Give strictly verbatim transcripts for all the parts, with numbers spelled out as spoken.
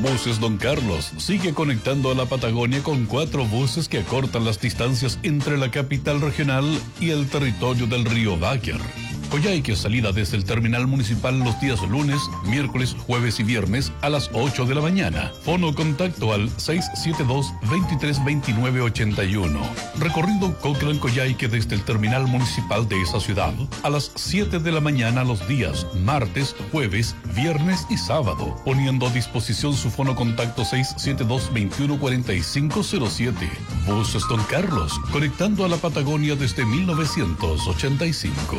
Buses Don Carlos sigue conectando a la Patagonia con cuatro buses que acortan las distancias entre la capital regional y el territorio del río Báquer. Coyhaique, salida desde el terminal municipal los días lunes, miércoles, jueves y viernes a las ocho de la mañana. Fono contacto al seis siete dos, veintitrés veintinueve ochenta y uno. Recorrido Cochrane-Coyhaique desde el terminal municipal de esa ciudad a las siete de la mañana los días martes, jueves, viernes y sábado. Poniendo a disposición su fono contacto seis siete dos, veintiuno cuarenta y cinco cero siete. Buses Don Carlos, conectando a la Patagonia desde mil novecientos ochenta y cinco.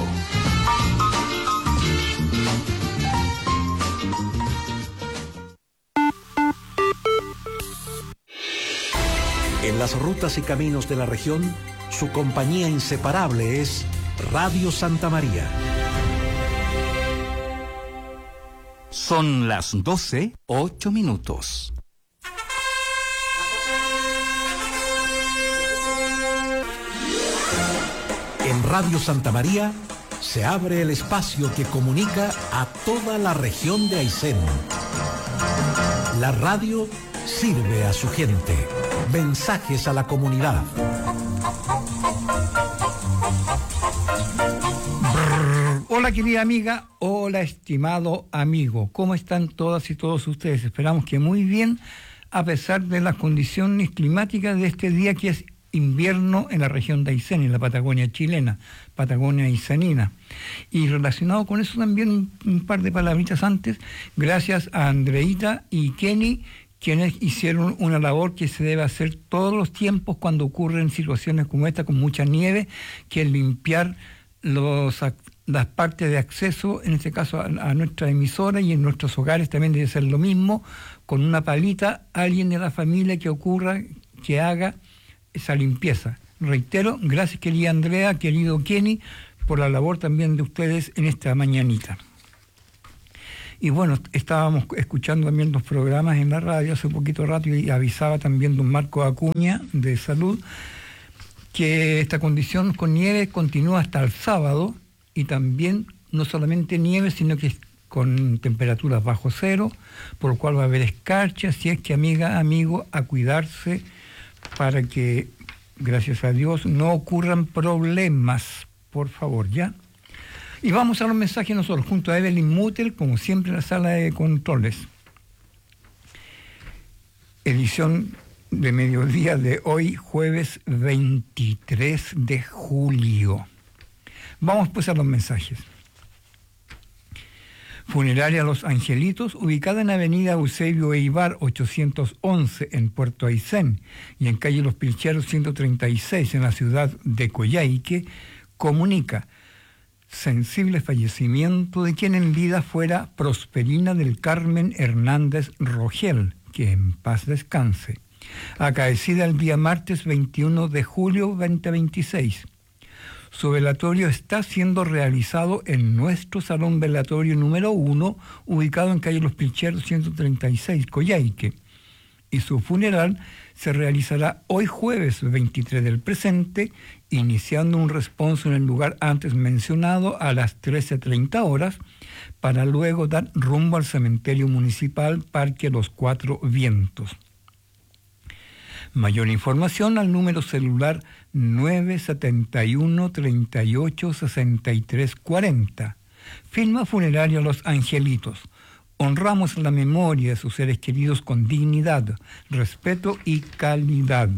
En las rutas y caminos de la región, su compañía inseparable es Radio Santa María. Son las doce, ocho minutos. En Radio Santa María se abre el espacio que comunica a toda la región de Aysén. La radio sirve a su gente. Mensajes a la comunidad. Brrr. Hola querida amiga, hola estimado amigo. ¿Cómo están todas y todos ustedes? Esperamos que muy bien, a pesar de las condiciones climáticas de este día que es invierno en la región de Aysén, en la Patagonia chilena, Patagonia aysenina. Y relacionado con eso también un, un par de palabritas antes, gracias a Andreita y Kenny, quienes hicieron una labor que se debe hacer todos los tiempos cuando ocurren situaciones como esta, con mucha nieve, que es limpiar los, las partes de acceso, en este caso a, a nuestra emisora, y en nuestros hogares también debe ser lo mismo, con una palita, alguien de la familia que ocurra, que haga esa limpieza. Reitero, gracias querida Andrea, querido Kenny, por la labor también de ustedes en esta mañanita. Y bueno, estábamos escuchando también los programas en la radio hace un poquito rato y avisaba también don Marco Acuña de Salud que esta condición con nieve continúa hasta el sábado, y también no solamente nieve, sino que con temperaturas bajo cero, por lo cual va a haber escarcha. Si es que, amiga, amigo, a cuidarse para que, gracias a Dios, no ocurran problemas, por favor, ¿ya? Y vamos a los mensajes nosotros, junto a Evelyn Mutel, como siempre en la sala de controles. Edición de mediodía de hoy, jueves veintitrés de julio. Vamos pues a los mensajes. Funeraria Los Angelitos, ubicada en Avenida Eusebio Eibar ochocientos once en Puerto Aysén y en calle Los Pilcheros ciento treinta y seis en la ciudad de Coyhaique, comunica sensible fallecimiento de quien en vida fuera Prosperina del Carmen Hernández Rogel, que en paz descanse, acaecida el día martes veintiuno de julio dos mil veintiséis. Su velatorio está siendo realizado en nuestro salón velatorio número uno, ubicado en calle Los Pilcheros ciento treinta y seis, Coyhaique, y su funeral se realizará hoy jueves veintitrés del presente, iniciando un responso en el lugar antes mencionado a las trece treinta horas, para luego dar rumbo al cementerio municipal Parque Los Cuatro Vientos. Mayor información al número celular nueve siete uno, treinta y ocho, sesenta y tres cuarenta. Firma Funeraria Los Angelitos. Honramos la memoria de sus seres queridos con dignidad, respeto y calidad.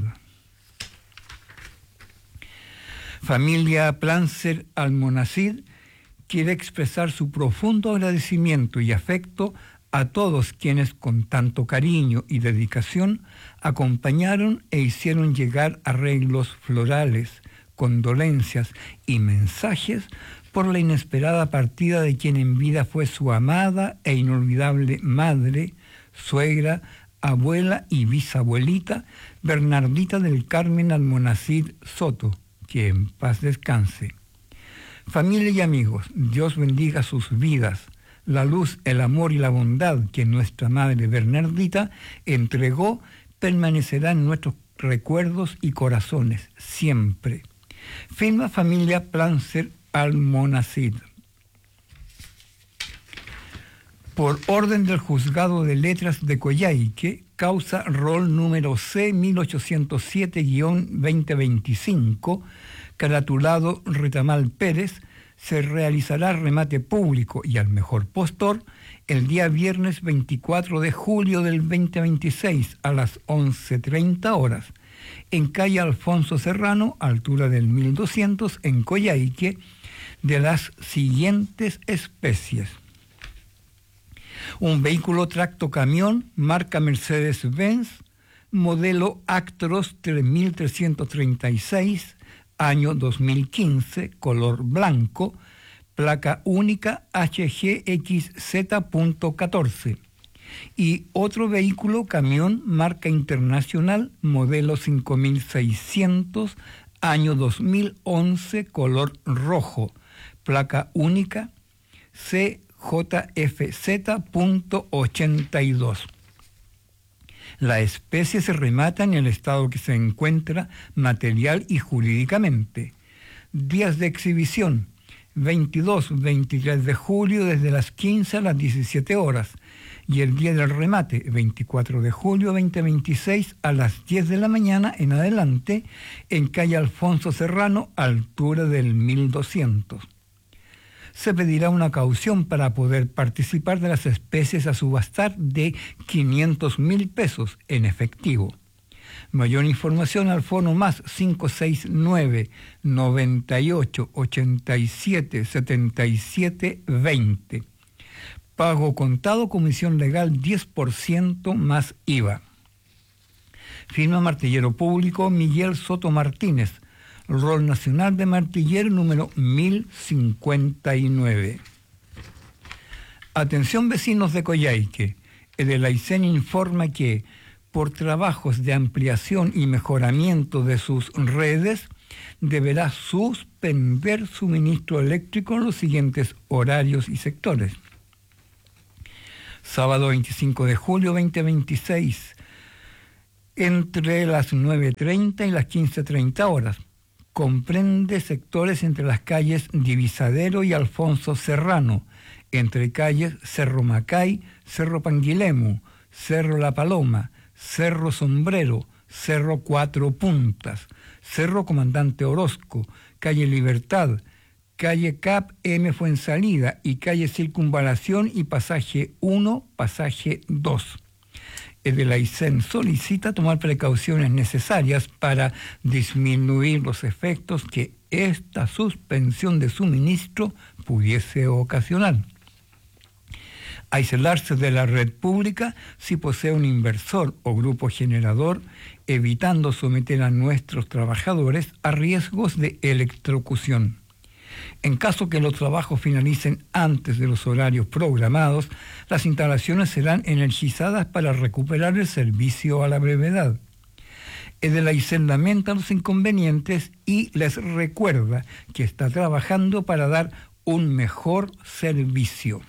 Familia Plancer Almonacid quiere expresar su profundo agradecimiento y afecto a todos quienes con tanto cariño y dedicación acompañaron e hicieron llegar arreglos florales, condolencias y mensajes por la inesperada partida de quien en vida fue su amada e inolvidable madre, suegra, abuela y bisabuelita, Bernardita del Carmen Almonacid Soto, que en paz descanse. Familia y amigos, Dios bendiga sus vidas. La luz, el amor y la bondad que nuestra madre Bernardita entregó permanecerá en nuestros recuerdos y corazones siempre. Firma Familia Plancer Almonacid. Por orden del Juzgado de Letras de Coyhaique, causa rol número C mil ochocientos siete guión veinte veinticinco, caratulado Retamal Pérez, se realizará remate público y al mejor postor el día viernes veinticuatro de julio del veinte veintiséis a las once treinta horas en calle Alfonso Serrano, altura del mil doscientos, en Coyhaique, de las siguientes especies: un vehículo tractocamión marca Mercedes-Benz, modelo Actros tres mil trescientos treinta y seis, año dos mil quince, color blanco, placa única H G X Z catorce. Y otro vehículo camión marca internacional, modelo cinco mil seiscientos, año dos mil once, color rojo, placa única C J F Z ochenta y dos. La especie se remata en el estado que se encuentra material y jurídicamente. Días de exhibición: veintidós y veintitrés de julio desde las quince a las diecisiete horas, y el día del remate, veinticuatro de julio veinte veintiséis a las diez de la mañana en adelante, en calle Alfonso Serrano, altura del mil doscientos. Se pedirá una caución para poder participar de las especies a subastar de quinientos mil pesos en efectivo. Mayor información al fono más cinco seis nueve, noventa y ocho, ochenta y siete, setenta y siete, veinte. Pago contado, comisión legal diez por ciento más I V A. Firma martillero público Miguel Soto Martínez, rol nacional de martillero número mil cincuenta y nueve. Atención vecinos de Coyhaique, el Aysén informa que por trabajos de ampliación y mejoramiento de sus redes deberá suspender suministro eléctrico en los siguientes horarios y sectores: sábado veinticinco de julio veinte veintiséis, entre las nueve treinta y las quince treinta horas. Comprende sectores entre las calles Divisadero y Alfonso Serrano, entre calles Cerro Macay, Cerro Panguilemu, Cerro La Paloma, Cerro Sombrero, Cerro Cuatro Puntas, Cerro Comandante Orozco, calle Libertad, calle Cap M Fuensalida y calle Circunvalación y pasaje uno, pasaje dos. El Aysén solicita tomar precauciones necesarias para disminuir los efectos que esta suspensión de suministro pudiese ocasionar. Aislarse de la red pública si posee un inversor o grupo generador, evitando someter a nuestros trabajadores a riesgos de electrocución. En caso que los trabajos finalicen antes de los horarios programados, las instalaciones serán energizadas para recuperar el servicio a la brevedad. El Aysén lamenta los inconvenientes y les recuerda que está trabajando para dar un mejor servicio.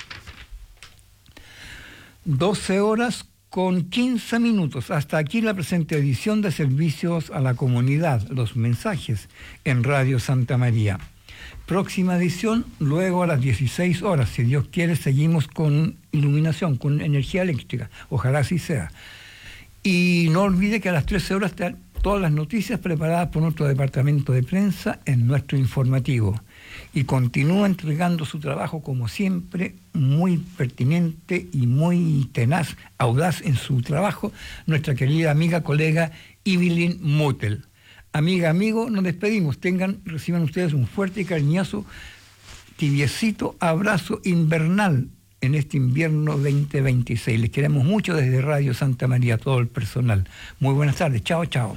doce horas con quince minutos. Hasta aquí la presente edición de Servicios a la Comunidad, los mensajes en Radio Santa María. Próxima edición, luego a las dieciséis horas, si Dios quiere, seguimos con iluminación, con energía eléctrica. Ojalá así sea. Y no olvide que a las trece horas están todas las noticias preparadas por nuestro departamento de prensa en nuestro informativo. Y continúa entregando su trabajo, como siempre, muy pertinente y muy tenaz, audaz en su trabajo, nuestra querida amiga, colega Evelyn Mutel. Amiga, amigo, nos despedimos. Tengan, reciban ustedes un fuerte y cariñoso, tibiecito abrazo invernal en este invierno veinte veintiséis. Les queremos mucho desde Radio Santa María, todo el personal. Muy buenas tardes. Chao, chao.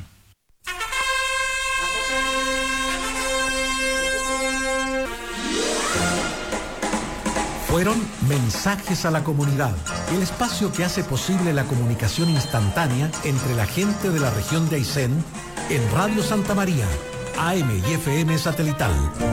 Fueron Mensajes a la Comunidad, el espacio que hace posible la comunicación instantánea entre la gente de la región de Aysén en Radio Santa María, A M y F M satelital.